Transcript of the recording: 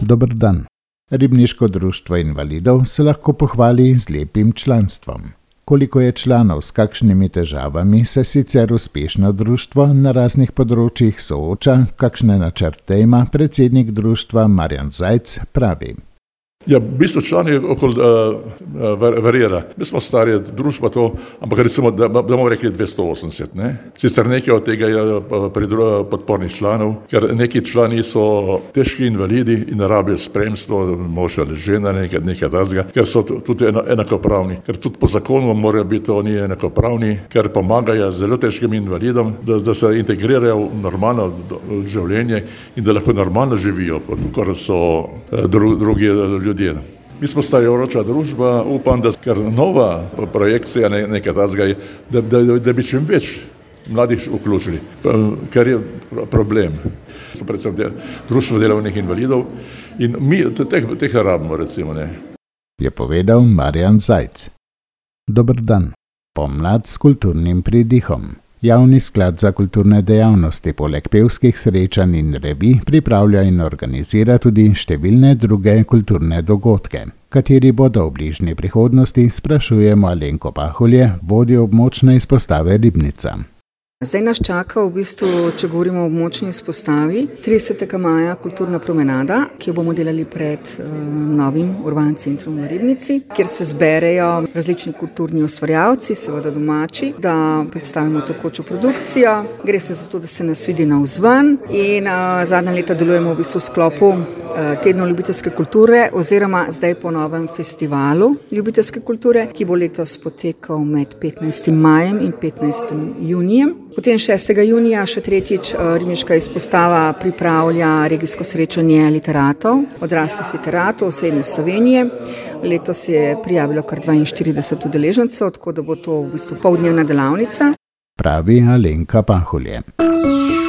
Dober dan. Ribniško društvo invalidov se lahko pohvali z lepim članstvom. Koliko je članov s kakšnimi težavami, se sicer uspešno društvo na raznih področjih sooča, kakšne načrte ima predsednik društva Marjan Zajc, pravi. Ja, v bistvu člani okoli varira. Mi smo stari družba to, ampak recimo, da bomo rekli 280, ne. Sicer nekaj od tega je pri podpornih članov, ker neki člani so težki invalidi in rabijo spremstvo, mož ali žena, nekaj takega, ker so tudi enakopravni. Ker tudi po zakonu morajo biti oni enakopravni, ker pomagajo zelo težkim invalidom, da se integrirajo v normalno življenje in da lahko normalno živijo, kot so drugi ljudje. Mi smo starajoča družba, upam, da ker nova projekcija nekaj takega je, da bi čim več mladih vključili, ker je problem. So predvsem društvo delovnih invalidov in mi teh rabimo, recimo, ne. Je povedal Marjan Zajc. Dober dan. Pomlad s kulturnim pridihom. Javni sklad za kulturne dejavnosti poleg pevskih srečanj in revij pripravlja in organizira tudi številne druge kulturne dogodke, kateri bodo v bližnji prihodnosti, sprašujemo Alenko Pahulje, vodjo območne izpostave Ribnica. Zdaj nas čaka v bistvu, če govorimo o območni izpostavi, 30. maja kulturna promenada, ki jo bomo delali pred novim urbanim centrom v Ribnici, kjer se zberejo različni kulturni ustvarjalci, seveda domači, da predstavimo tekočo produkcijo. Gre se za to, da se nas vidi navzven in zadnja leta delujemo v bistvu v sklopu tednov ljubiteljske kulture oziroma zdaj po novem festivalu ljubiteljske kulture, ki bo letos potekal med 15. majem in 15. junijem. Potem 6. junija še tretjič ribniška izpostava pripravlja regijsko srečanje literatov, odraslih literatov Srednje Slovenije. Letos je prijavilo kar 42 udeležencev, tako da bo to v bistvu poldnevna delavnica. Pravi Alenka Pahulje.